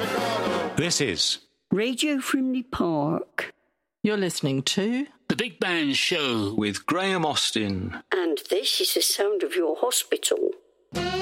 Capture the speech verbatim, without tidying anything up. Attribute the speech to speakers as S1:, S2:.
S1: This is
S2: Radio Frimley Park.
S3: You're listening to
S4: The Big Band Show
S5: with Graham Austin.
S2: And this is the sound of your hospital.